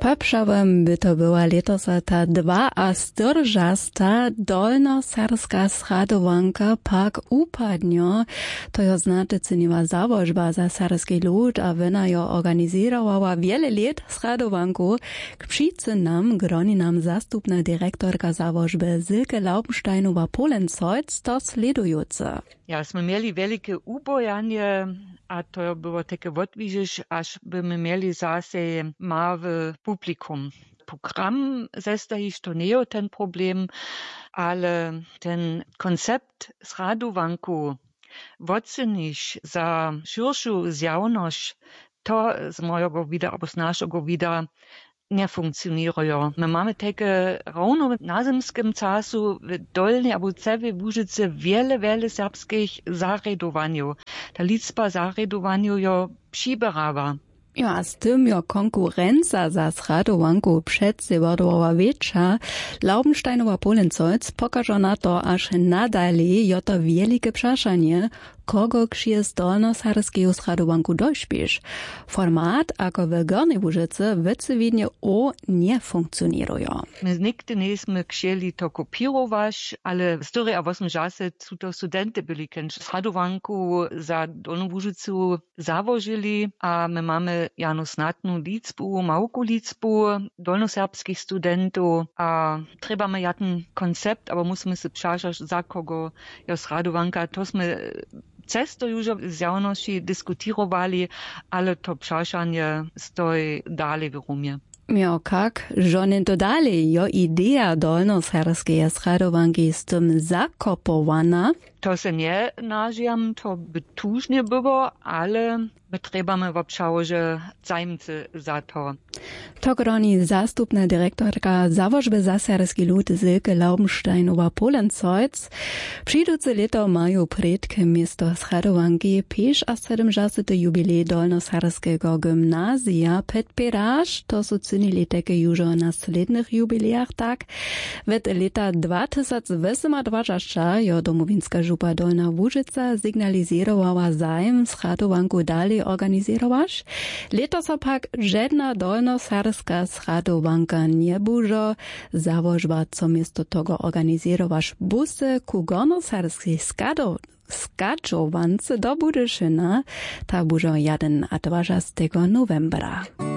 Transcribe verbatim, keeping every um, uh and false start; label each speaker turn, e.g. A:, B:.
A: Papszawem by to była letosa ta dwa a styrżasta dolnoserbska schradowanka pak upadnio. To jo znaczy cyniła zawożba za serski lud, a wina jo organizowała wiele lat schradowanku. K przyczynam groni nam zastupna dyrektorka zawożby Silke Laubensteinowa-Polenzoic to sledujące.
B: Ja, sme mieli wielkie ubojanie, a to było takie odwižiš, aż byśmy mieli zase mały publikum. Program zestajiš to nie ten problem, ale ten koncept schradowanku oceniš za širšu zjavność, to z mojego vida, albo z naszego vida nie funkcjonują. My mamy takie równo w nazemskim czasu w Dolnej albo całej Łużycy wiele, wiele serbskich zaredowaniów. Ta liczba zaredowaniów jo przybierała.
A: Ja, z tym jo konkurencja za schradowanku przedsewodowała większa. Laubensteinowa-Polenzoic pokaże na to, aż nadali jo to wielkie przeszanie, kogo ksie z dolnoserskiego schradowanku dośpisz. Format, ako w Gornej Łużycy, wycywidnie o nie funkcjonują.
B: My nigdy nie jsme chcieli to kopiować, ale w cztery a osiem czasy są to studenty byli, którzy schradowanku za Dolną Łużycu założyli, a my mamy jano znatną liczbę, małku liczbę dolnoserbskich studentów, a trzeba jaten koncept, aber musimy się przeszać, za kogo jest schradowanka, to jsme Cesto już z javnosti diskutirowali, ale to przeszanie stoi dalej w rumie.
A: Ja, kak, żonen to dalej, jo idea dolnoserbskiej schradowanki z tym zakopowana.
B: To se nie nažiam, to by tužnie było, ale my trebamy w obszarze zajmcy za to.
A: To groni zastupna dyrektorka zawożby za serski lud Silke Laubensteinowa-Polenzoic. Przyjduce leto mają predke miasto schradowanki pięć a siedemdziesiąty jubilej dolnoserskiego gimnazja podpieraż. To są cynili takie już o naslednych jubilejach, tak. Wet leta dwa tysiące dwadzieścia jo domowinska župa Dolna Łużyca signalizowała zajem schradowanku dalej organizować. Letos pak żadna dolnoserska schradowanka nie będzie. Zawożba, co miasto tego organizować busy ku gornoserskiej skado skaczowance do Budyszyna, ta będzie jeden a dwudziestego novembra.